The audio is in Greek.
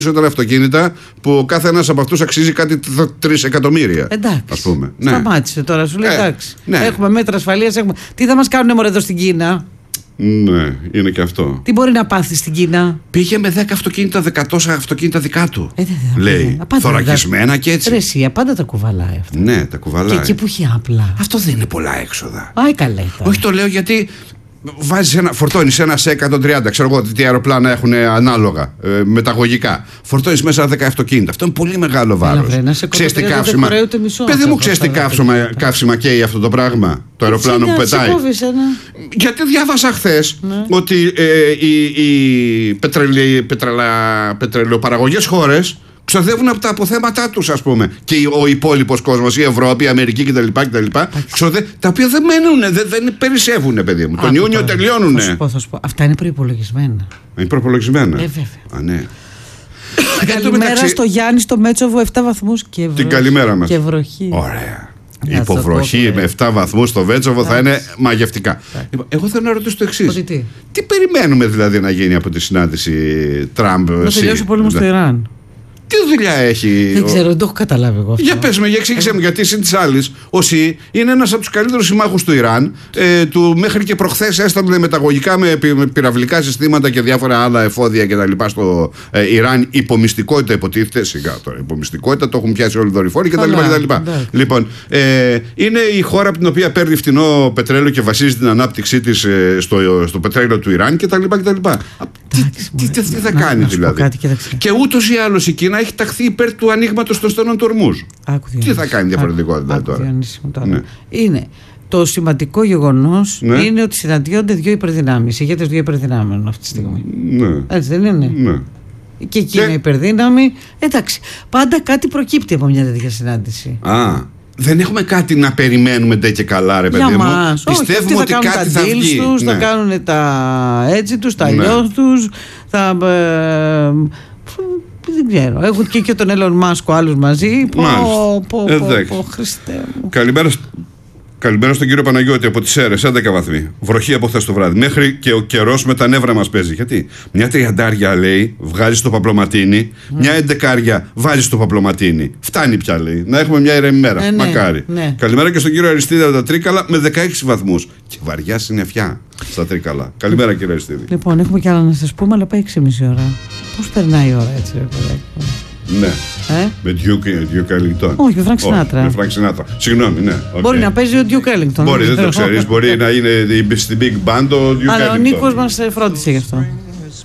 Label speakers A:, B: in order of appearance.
A: αυτοκίνητα που ο κάθε ένας από αυτούς αξίζει κάτι 3 εκατομμύρια.
B: Εντάξει.
A: Ας πούμε.
B: Σταμάτησε τώρα, σου λέει εντάξει.
A: Ναι.
B: Έχουμε μέτρα ασφαλείας. Τι θα μας κάνουν μωρέ εδώ στην Κίνα.
A: Ναι, είναι και αυτό.
B: Τι μπορεί να πάθει στην Κίνα.
A: Πήγε με 10 αυτοκίνητα, 100 αυτοκίνητα δικά του. Λέει. Θωρακισμένα και έτσι.
B: Ρεσία, πάντα τα κουβαλάει αυτά.
A: Ναι, τα κουβαλάει.
B: Και εκεί που έχει απλά.
A: Αυτό δεν είναι πολλά έξοδα.
B: Άι καλέ.
A: Όχι, το λέω γιατί. Φορτώνεις ένα σε 130, ξέρω εγώ τι αεροπλάνα έχουν ανάλογα, μεταγωγικά. Φορτώνεις μέσα 10 αυτοκίνητα. Αυτό είναι πολύ μεγάλο βάρος. Ξέρεις τι καύσιμα. Παιδί μου, ξέρεις τι καύσιμα καίει αυτό το πράγμα, το αεροπλάνο που πετάει. Γιατί διάβασα χθες ότι οι πετρελαιοπαραγωγές χώρες ξοδεύουν από τα αποθέματά τους, ας πούμε. Και ο υπόλοιπος κόσμος, η Ευρώπη, η Αμερική κτλ. Τα οποία δεν μένουν, δεν περισσεύουν, παιδί μου. Τον Ιούνιο τελειώνουν.
B: Θα σου πω. Αυτά είναι προϋπολογισμένα.
A: Είναι προϋπολογισμένα.
B: Βέβαια.
A: Α, ναι.
B: Καλημέρα στο Γιάννη, στο Μέτσοβο, 7 βαθμούς και βροχή.
A: Την καλημέρα μας.
B: Και βροχή.
A: Ωραία. Η υποβροχή με 7 βαθμούς στο Βέτσοβο θα είναι μαγευτικά. Εγώ θέλω να ρωτήσω το εξής. Τι περιμένουμε δηλαδή να γίνει από τη συνάντηση Τραμπ?
B: Να τελειώσει ο πόλεμος στο Ιράν.
A: Τι δουλειά έχει.
B: Δεν ξέρω, δεν το έχω καταλάβει εγώ αυτό.
A: Για πες με, για εξήγησέ μου, γιατί συν της άλλης ο ΣΥ είναι ένας από τους καλύτερους συμμάχους του Ιράν. Μέχρι και προχθές έστελνε μεταγωγικά με πυραυλικά συστήματα και διάφορα άλλα εφόδια κτλ. Στο Ιράν. Υπομυστικότητα υποτίθεται. Σιγά τώρα. Υπομυστικότητα το έχουν πιάσει όλοι οι δορυφόροι κτλ. Λοιπόν, είναι η χώρα από την οποία παίρνει φτηνό πετρέλαιο και βασίζει την ανάπτυξή της στο πετρέλαιο του Ιράν κτλ. Τι θα κάνει δηλαδή. Και ούτως ή άλλως η Κίνα έχει ταχθεί υπέρ του ανοίγματος των στενών του Ορμούζ. Τι θα κάνει διαφορετικότητα τώρα.
B: Ναι. Είναι το σημαντικό γεγονός είναι ότι συναντιόνται δύο υπερδυνάμεις, ηγέτες δύο υπερδυνάμεων αυτή τη στιγμή.
A: Ναι.
B: Έτσι δεν είναι?
A: Ναι.
B: Και εκεί είναι υπερδύναμη. Εντάξει, πάντα κάτι προκύπτει από μια τέτοια συνάντηση.
A: Δεν έχουμε κάτι να περιμένουμε ντε και καλά, ρε παιδί μου. Πιστεύουμε ότι κάτι θα βγει.
B: Θα κάνουν τα έτσι τους, τα αλλιώς τους. Δεν ξέρω. Έχουν και τον Elon Musk ο άλλος μαζί. Χριστέ μου.
A: Καλημέρα στον κύριο Παναγιώτη από τις Σέρρες, 11 βαθμοί. Βροχή από χθες το βράδυ. Μέχρι και ο καιρός με τα νεύρα μας παίζει. Γιατί μια 30 λέει, βγάζει στο παπλωματίνι, μια 11 βάζει στο παπλωματίνι. Φτάνει πια, λέει. Να έχουμε μια ηρεμή μέρα. Μακάρι. Ναι. Καλημέρα και στον κύριο Αριστίδη από τα Τρίκαλα με 16 βαθμούς. Και βαριά συννεφιά στα Τρίκαλα. Καλημέρα, κύριε Αριστίδη.
B: Λοιπόν, έχουμε κι άλλα να σας πούμε, αλλά πάει 6,5 ώρα. Πώς περνάει η ώρα έτσι, ρε παιδάκι?
A: Ναι. Με Duke Ellington.
B: Όχι, με Frank
A: Sinatra. Συγγνώμη, ναι.
B: Μπορεί να παίζει ο Duke Ellington.
A: Μπορεί, δεν το ξέρεις. Μπορεί να είναι στην Big Band ο Duke Ellington.
B: Αλλά ο Νίκος μας φρόντισε γι' αυτό.